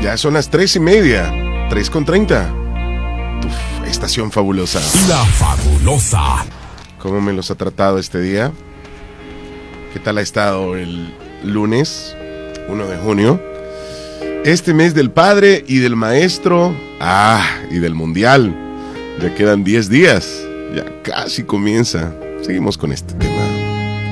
Ya son las 3:30, 3:30. Uf, estación fabulosa. La Fabulosa. ¿Cómo me los ha tratado este día? ¿Qué tal ha estado el lunes 1 de junio? Este mes del padre y del maestro, y del mundial. Ya quedan 10 días, ya casi comienza. Seguimos con este tema.